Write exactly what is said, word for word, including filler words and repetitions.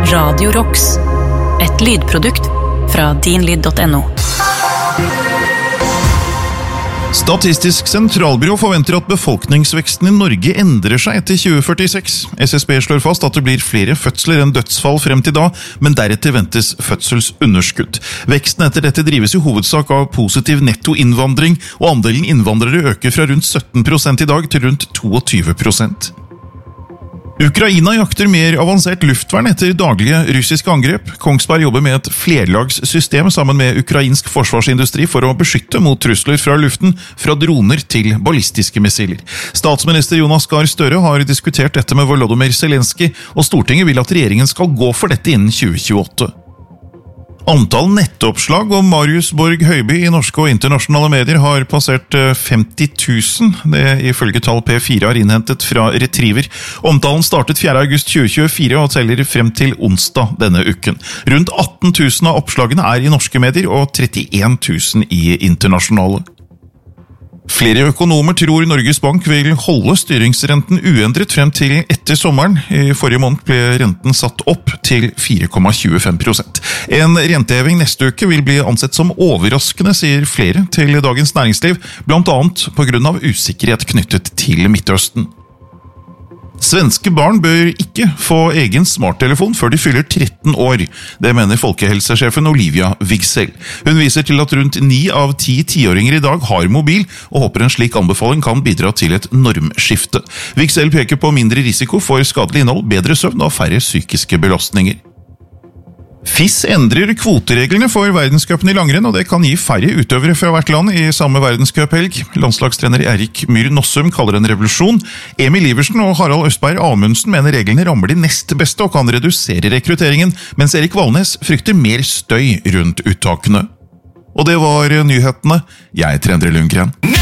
Radio Rocks, et lydprodukt fra din lyd punktum no. Statistisk sentralbyrå forventer at befolkningsveksten i Norge endrer seg etter tjue førtiseks. S S B slår fast at det blir flere fødsler enn dødsfall frem til da, men deretter ventes fødselsunderskudd. Veksten etter dette drives i hovedsak av positiv nettoinnvandring, og andelen innvandrere øker fra rundt sytten prosent i dag til rundt tjueto prosent. Ukraina jakter mer avansert luftvern etter daglige russiske angrep. Kongsberg jobber med et flerlagssystem sammen med ukrainsk forsvarsindustri for å beskytte mot trusler fra luften, fra droner til ballistiske missiler. Statsminister Jonas Gahr Støre har diskutert dette med Volodymyr Zelenskyj, og Stortinget vil at regjeringen skal gå for dette innen tjue tjueåtte. Antall nettoppslag om Marius Borg Høiby i norske og internasjonale medier har passert femti tusen, det ifølge tall P fire har innhentet fra Retriever. Omtalen startet fjerde august tjue tjuefire og teller frem til onsdag denne uken. Rundt atten tusen av oppslagene er i norske medier og trettien tusen i internasjonale. Flere økonomer tror Norges Bank vil holde styringsrenten uendret frem til etter sommeren. I forrige måned ble renten satt opp til fire komma tjuefem prosent. En renteheving neste uke vil bli ansett som overraskende, sier flere til Dagens Næringsliv, blant annet på grunn av usikkerhet knyttet til Midtøsten. Svenske barn bør ikke få egen smarttelefon før de fyller tretten år. Det mener folkehelsesjefen Olivia Wigsell. Hun viser til at rundt ni av ti tiåringer i dag har mobil, og håper en slik anbefaling kan bidra til et normskifte. Wigsell peker på mindre risiko for skadelig innhold, bedre søvn og færre psykiske belastninger. F I S endrer kvotereglene for verdenscupen i langrenn, og det kan gi færre utøvere fra hvert land i samme verdenscuphelg. Landslagstrener Erik Myhr Nossum kaller det en revolusjon. Emil Iversen og Harald Østberg Amundsen mener reglene rammer de nest beste og kan redusere rekrutteringen, mens Erik Valnes frykter mer støy rundt uttakene. Og det var nyhetene. Jeg heter Endre Lundgren.